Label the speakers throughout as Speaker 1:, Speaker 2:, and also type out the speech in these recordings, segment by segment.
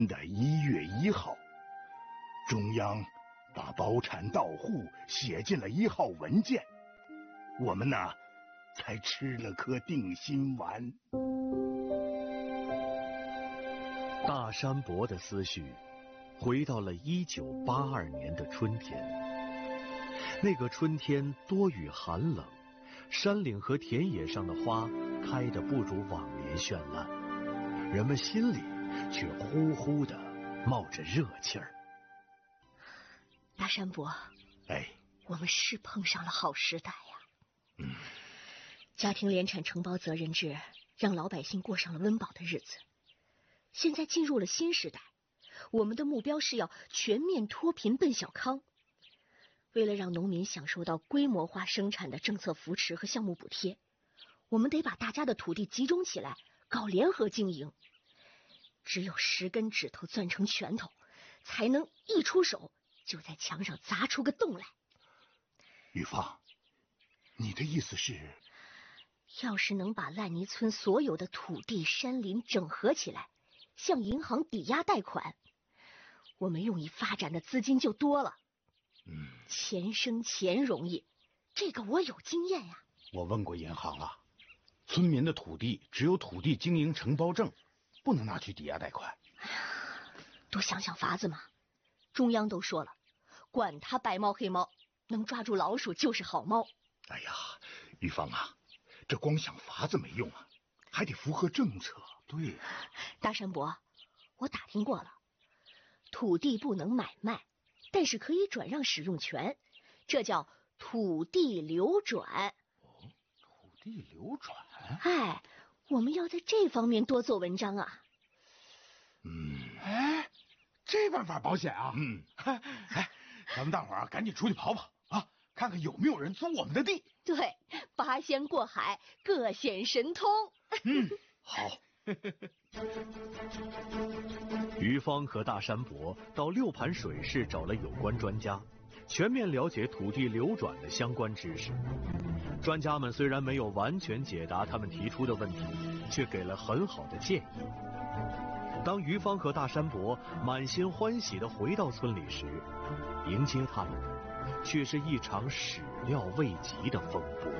Speaker 1: 的1月1号，中央把包产到户写进了1号文件，我们呢才吃了颗定心丸。
Speaker 2: 大山伯的思绪回到了1982年的春天。那个春天多雨寒冷，山岭和田野上的花开得不如往年绚烂，人们心里却呼呼地冒着热气儿。
Speaker 3: 大山伯，
Speaker 1: 哎，
Speaker 3: 我们是碰上了好时代呀。家庭联产承包责任制让老百姓过上了温饱的日子。现在进入了新时代，我们的目标是要全面脱贫奔小康。为了让农民享受到规模化生产的政策扶持和项目补贴，我们得把大家的土地集中起来，搞联合经营。只有10根指头攥成拳头，才能一出手就在墙上砸出个洞来。
Speaker 1: 玉芳，你的意思是，
Speaker 3: 要是能把烂泥村所有的土地山林整合起来，向银行抵押贷款，我们用以发展的资金就多了。钱生钱容易，这个我有经验呀。
Speaker 1: 我问过银行了，村民的土地只有土地经营承包证，不能拿去抵押贷款。
Speaker 3: 多想想法子嘛。中央都说了，管他白猫黑猫，能抓住老鼠就是好猫。
Speaker 1: 哎呀，玉芳啊，这光想法子没用啊，还得符合政策。对，
Speaker 3: 大山伯，我打听过了，土地不能买卖，但是可以转让使用权，这叫土地流转。
Speaker 1: 土地流转？
Speaker 3: 哎，我们要在这方面多做文章啊。
Speaker 4: 哎，这办法保险啊。哎，咱们大伙儿赶紧出去跑跑啊，看看有没有人租我们的地。
Speaker 3: 对，八仙过海，各显神通。
Speaker 1: 好。
Speaker 2: 于芳和大山伯到六盘水市找了有关专家，全面了解土地流转的相关知识。专家们虽然没有完全解答他们提出的问题，却给了很好的建议。当于芳和大山伯满心欢喜地回到村里时，迎接他们的却是一场始料未及的风波。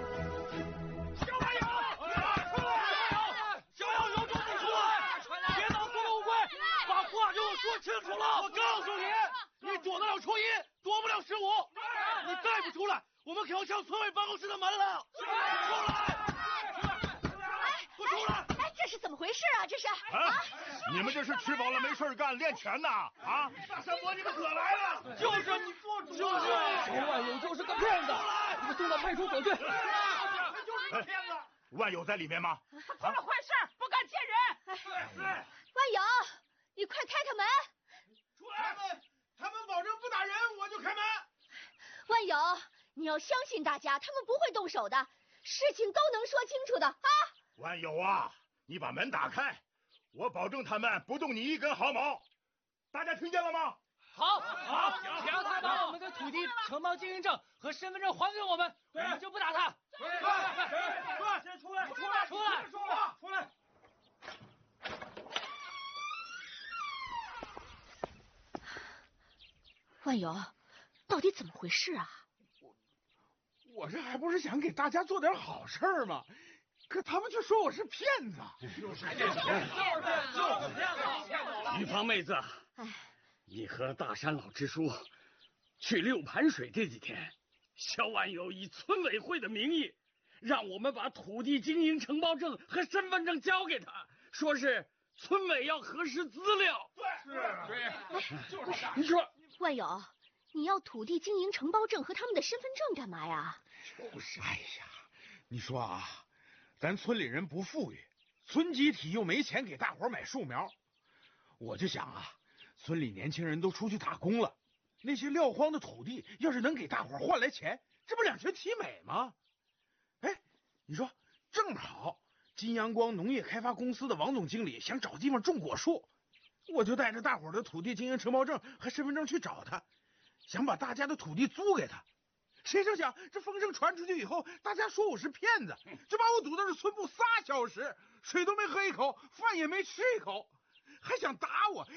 Speaker 5: 说清楚了！我告诉你，你躲得了初一，躲不了15。你再不出来，我们可要敲村委办公室的门了！出来！不出来！
Speaker 3: 哎，这是怎么回事啊？这是
Speaker 1: 你们这是吃饱了没事干练拳呐？啊！
Speaker 5: 大山伯，你们可来了！就是你做主，
Speaker 6: 就是小万有就是个骗子，你们送到派出所去。
Speaker 5: 他就是骗子。
Speaker 1: 万有在里面吗？
Speaker 7: 他做了坏事，不敢见人。
Speaker 3: 万有，你快开开门！
Speaker 5: 出来！他们保证不打人，我就开门。
Speaker 3: 万有，你要相信大家，他们不会动手的，事情都能说清楚的啊！
Speaker 1: 万有啊，你把门打开，我保证他们不动你一根毫毛。大家听见了吗？
Speaker 6: 好，只要他把我们的土地承包经营证和身份证还给我们，我们就不打他。
Speaker 5: 对，先出来！说话！出来！
Speaker 3: 万有，到底怎么回事啊？
Speaker 4: 我这还不是想给大家做点好事吗？可他们却说我是骗子。
Speaker 5: 就是骗子！
Speaker 8: 于芳妹子，你和大山老支书去六盘水这几天，小万有以村委会的名义，让我们把土地经营承包证和身份证交给他，说是村委要核实资料。
Speaker 5: 对，就是他。
Speaker 8: 你说。
Speaker 3: 万有，你要土地经营承包证和他们的身份证干嘛呀？
Speaker 4: 就是，哎呀，你说啊，咱村里人不富裕，村集体又没钱给大伙买树苗，我就想啊，村里年轻人都出去打工了，那些撂荒的土地要是能给大伙换来钱，这不两全其美吗？哎，你说正好金阳光农业开发公司的王总经理想找地方种果树，我就带着大伙的土地经营承包证和身份证去找他，想把大家的土地租给他。谁成想这风声传出去以后，大家说我是骗子，就把我堵到这村部3小时，水都没喝一口，饭也没吃一口，还想打我，